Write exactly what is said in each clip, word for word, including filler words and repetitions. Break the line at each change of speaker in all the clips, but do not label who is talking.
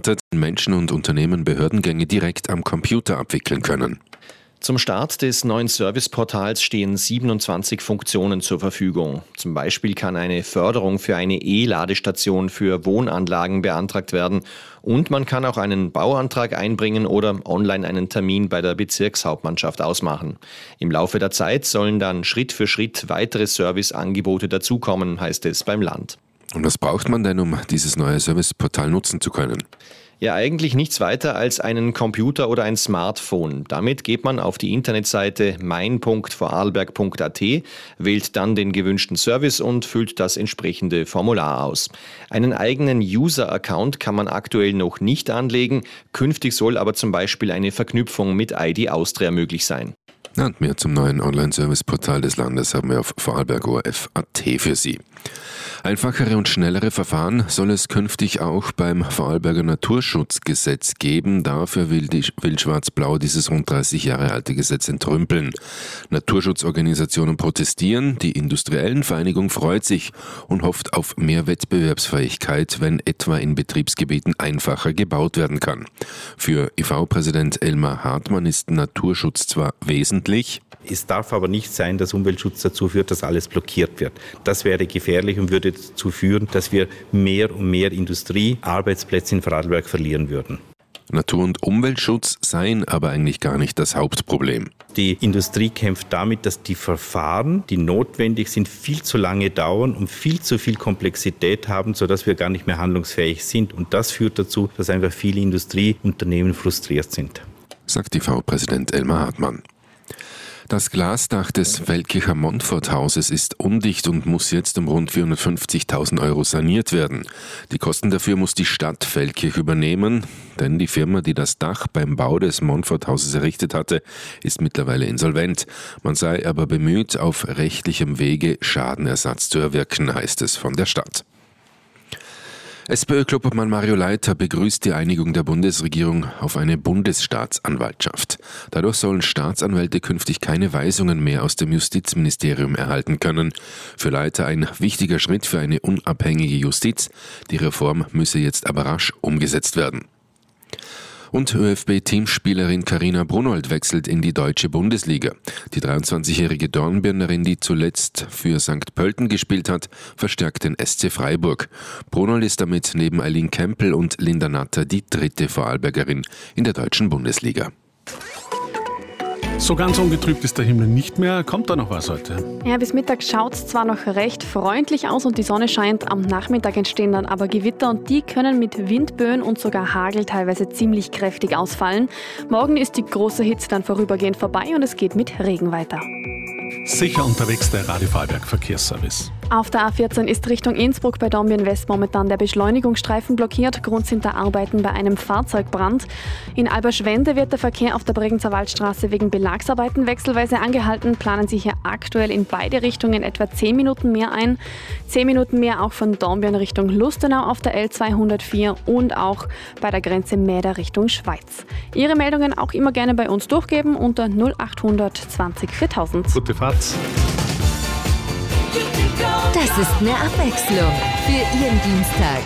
startet, Menschen und Unternehmen Behördengänge direkt am Computer abwickeln können.
Zum Start des neuen Serviceportals stehen siebenundzwanzig Funktionen zur Verfügung. Zum Beispiel kann eine Förderung für eine E-Ladestation für Wohnanlagen beantragt werden und man kann auch einen Bauantrag einbringen oder online einen Termin bei der Bezirkshauptmannschaft ausmachen. Im Laufe der Zeit sollen dann Schritt für Schritt weitere Serviceangebote dazukommen, heißt es beim Land.
Und was braucht man denn, um dieses neue Serviceportal nutzen zu können?
Ja, eigentlich nichts weiter als einen Computer oder ein Smartphone. Damit geht man auf die Internetseite mein punkt vorarlberg punkt a t, wählt dann den gewünschten Service und füllt das entsprechende Formular aus. Einen eigenen User-Account kann man aktuell noch nicht anlegen, künftig soll aber zum Beispiel eine Verknüpfung mit I D Austria möglich sein.
Und mehr zum neuen Online-Service-Portal des Landes haben wir auf vorarlberg O R F punkt a t für Sie. Einfachere und schnellere Verfahren soll es künftig auch beim Vorarlberger Naturschutzgesetz geben. Dafür will, die, will Schwarz-Blau dieses rund dreißig Jahre alte Gesetz entrümpeln. Naturschutzorganisationen protestieren, die Industriellenvereinigung freut sich und hofft auf mehr Wettbewerbsfähigkeit, wenn etwa in Betriebsgebieten einfacher gebaut werden kann. Für I V-Präsident Elmar Hartmann ist Naturschutz zwar wesentlich,
es darf aber nicht sein, dass Umweltschutz dazu führt, dass alles blockiert wird. Das wäre gefährlich und würde dazu führen, dass wir mehr und mehr Industrie, Arbeitsplätze in Vorarlberg verlieren würden.
Natur- und Umweltschutz seien aber eigentlich gar nicht das Hauptproblem.
Die Industrie kämpft damit, dass die Verfahren, die notwendig sind, viel zu lange dauern und viel zu viel Komplexität haben, sodass wir gar nicht mehr handlungsfähig sind. Und das führt dazu, dass einfach viele Industrieunternehmen frustriert sind,
sagt I V-Präsident Elmar Hartmann. Das Glasdach des Feldkircher Montfort-Hauses ist undicht und muss jetzt um rund vierhundertfünfzigtausend Euro saniert werden. Die Kosten dafür muss die Stadt Feldkirch übernehmen, denn die Firma, die das Dach beim Bau des Montfort-Hauses errichtet hatte, ist mittlerweile insolvent. Man sei aber bemüht, auf rechtlichem Wege Schadenersatz zu erwirken, heißt es von der Stadt. SPÖ-Klubobmann Mario Leiter begrüßt die Einigung der Bundesregierung auf eine Bundesstaatsanwaltschaft. Dadurch sollen Staatsanwälte künftig keine Weisungen mehr aus dem Justizministerium erhalten können. Für Leiter ein wichtiger Schritt für eine unabhängige Justiz. Die Reform müsse jetzt aber rasch umgesetzt werden. Und ÖFB-Teamspielerin Carina Brunold wechselt in die deutsche Bundesliga. Die dreiundzwanzigjährige Dornbirnerin, die zuletzt für Sankt Pölten gespielt hat, verstärkt den S C Freiburg. Brunold ist damit neben Eileen Kempel und Linda Natter die dritte Vorarlbergerin in der deutschen Bundesliga.
So ganz ungetrübt ist der Himmel nicht mehr. Kommt da noch was heute?
Ja, bis Mittag schaut es zwar noch recht freundlich aus und die Sonne scheint. Am Nachmittag entstehen dann aber Gewitter und die können mit Windböen und sogar Hagel teilweise ziemlich kräftig ausfallen. Morgen ist die große Hitze dann vorübergehend vorbei und es geht mit Regen weiter.
Sicher unterwegs der Radio Vorarlberg Verkehrsservice.
Auf der A vierzehn ist Richtung Innsbruck bei Dornbirn West momentan der Beschleunigungsstreifen blockiert. Grund sind da Arbeiten bei einem Fahrzeugbrand. In Alberschwende wird der Verkehr auf der Bregenzer Waldstraße wegen Belagsarbeiten wechselweise angehalten. Planen Sie hier aktuell in beide Richtungen etwa zehn Minuten mehr ein. zehn Minuten mehr auch von Dornbirn Richtung Lustenau auf der L zweihundertvier und auch bei der Grenze Mäder Richtung Schweiz. Ihre Meldungen auch immer gerne bei uns durchgeben unter null achthundert zwanzig viertausend.
Gute Fahrt.
Das ist eine Abwechslung für Ihren Dienstag.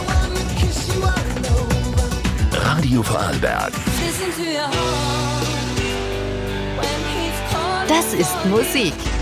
Radio Vorarlberg.
Das ist Musik.